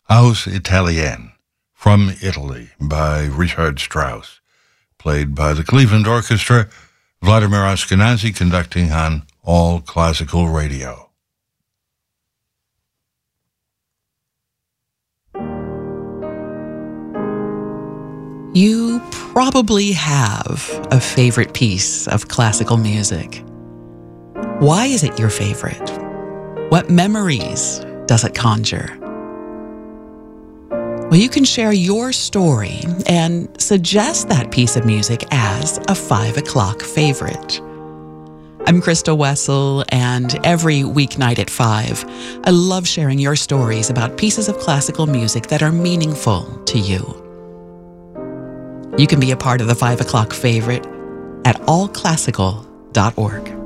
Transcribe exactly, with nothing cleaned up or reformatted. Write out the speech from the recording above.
Aus Italien, From Italy, by Richard Strauss, played by the Cleveland Orchestra, Vladimir Ashkenazy conducting on All Classical Radio. You probably have a favorite piece of classical music. Why is it your favorite? What memories does it conjure? Well, you can share your story and suggest that piece of music as a five o'clock favorite. I'm Krista Wessel, and every weeknight at five, I love sharing your stories about pieces of classical music that are meaningful to you. You can be a part of the five o'clock favorite at all classical dot org.